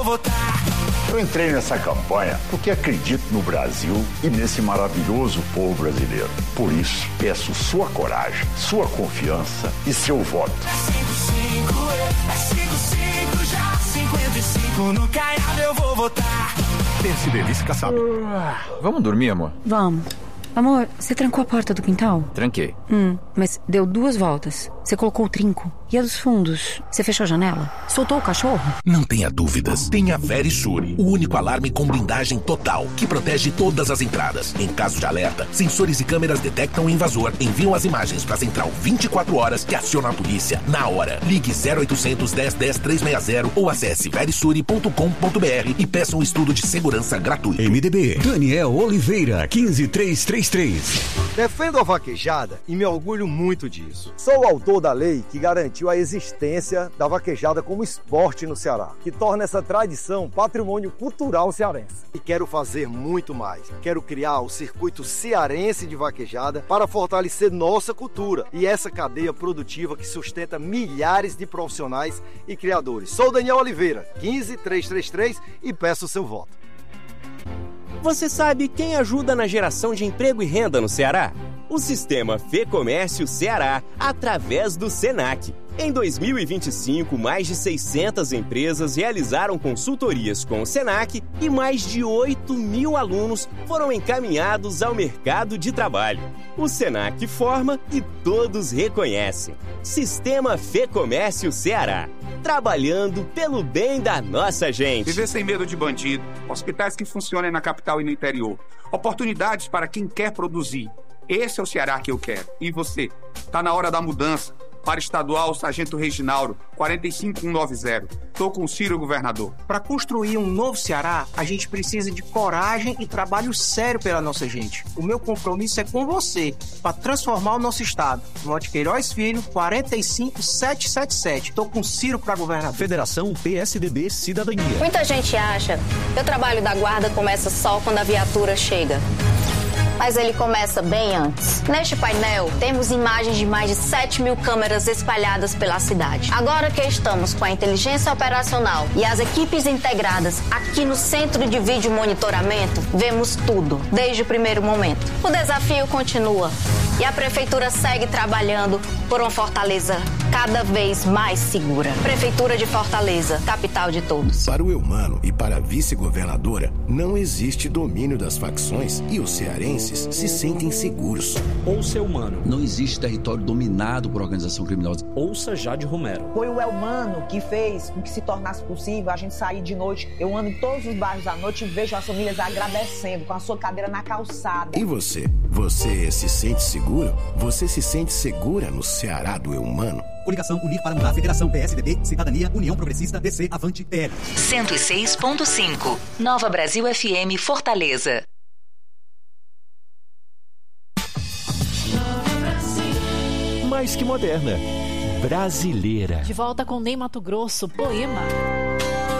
votar. Eu entrei nessa campanha porque acredito no Brasil e nesse maravilhoso povo brasileiro. Por isso, peço sua coragem, sua confiança e seu voto. É 55 já, 55 no Caiado eu vou votar. Pense delícia, Kassab. Vamos dormir, amor? Vamos. Amor, você trancou a porta do quintal? Tranquei. Mas deu 2 voltas. Você colocou o trinco. E a dos fundos? Você fechou a janela? Soltou o cachorro? Não tenha dúvidas. Tenha a Verisure, o único alarme com blindagem total, que protege todas as entradas. Em caso de alerta, sensores e câmeras detectam o invasor, enviam as imagens para a central 24 horas que aciona a polícia na hora. Ligue 0800 10 10 360 ou acesse verisure.com.br e peça um estudo de segurança gratuito. MDB, Daniel Oliveira, 15333. Defendo a vaquejada e me orgulho muito disso. Sou o autor da lei que garantiu a existência da vaquejada como esporte no Ceará, que torna essa tradição patrimônio cultural cearense. E quero fazer muito mais. Quero criar o circuito cearense de vaquejada para fortalecer nossa cultura e essa cadeia produtiva que sustenta milhares de profissionais e criadores. Sou Daniel Oliveira, 15333 e peço o seu voto. Você sabe quem ajuda na geração de emprego e renda no Ceará? O Sistema Fê Comércio Ceará, através do Senac. Em 2025, mais de 600 empresas realizaram consultorias com o Senac e mais de 8 mil alunos foram encaminhados ao mercado de trabalho. O Senac forma e todos reconhecem. Sistema Fê Comércio Ceará. Trabalhando pelo bem da nossa gente. Viver sem medo de bandido. Hospitais que funcionem na capital e no interior. Oportunidades para quem quer produzir. Esse é o Ceará que eu quero. E você? Tá na hora da mudança. Para estadual, Sargento Reginaldo, 45190. Tô com o Ciro, governador. Para construir um novo Ceará, a gente precisa de coragem e trabalho sério pela nossa gente. O meu compromisso é com você, para transformar o nosso estado. Vote Queiroz Filho, 45777. Tô com o Ciro para governador. Federação PSDB Cidadania. Muita gente acha que o trabalho da guarda começa só quando a viatura chega. Mas ele começa bem antes. Neste painel, temos imagens de mais de 7 mil câmeras espalhadas pela cidade. Agora que estamos com a inteligência operacional e as equipes integradas aqui no Centro de Vídeo Monitoramento, vemos tudo, desde o primeiro momento. O desafio continua e a Prefeitura segue trabalhando por uma Fortaleza cada vez mais segura. Prefeitura de Fortaleza, capital de todos. Para o Eumano e para a vice-governadora, não existe domínio das facções e os cearenses se sentem seguros. Ouça Eumano. Não existe território dominado por organização criminosa. Ouça Jade Romero. Foi o Eumano que fez com que se tornasse possível a gente sair de noite. Eu ando em todos os bairros à noite e vejo as famílias agradecendo com a sua cadeira na calçada. E você? Você se sente seguro? Você se sente segura no Ceará do Eumano? Coligação Unir para Mudar, Federação PSDB, Cidadania, União Progressista, DC, Avante, PL. 106.5, Nova Brasil FM, Fortaleza. Mais que moderna, brasileira. De volta com Ney Matogrosso, Poema.